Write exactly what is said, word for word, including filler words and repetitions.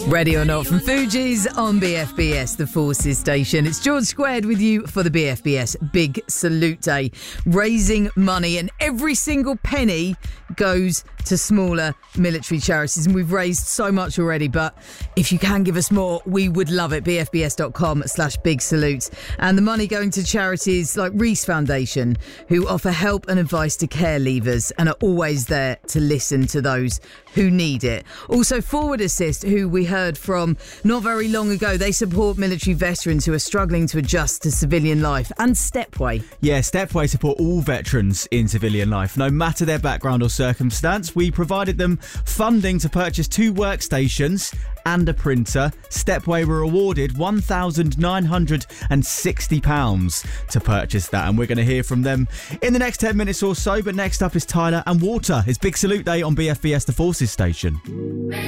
Ready or Not from Fugees on B F B S, the Forces station. It's George Squared with you for the B F B S Big Salute Day. Raising money, and every single penny goes to smaller military charities. And we've raised so much already, but if you can give us more, we would love it. bfbs.com slash big salute. And the money going to charities like Reese Foundation, who offer help and advice to care leavers and are always there to listen to those who need it. Also, Forward Assist, who we heard from not very long ago. They support military veterans who are struggling to adjust to civilian life. And Stepway. Yeah, Stepway support all veterans in civilian life, no matter their background or circumstance. We provided them funding to purchase two workstations and a printer. Stepway were awarded one thousand nine hundred sixty pounds to purchase that, and we're going to hear from them in the next ten minutes or so. But next up is Tyler and Water. It's Big Salute Day on B F B S, the Forces station.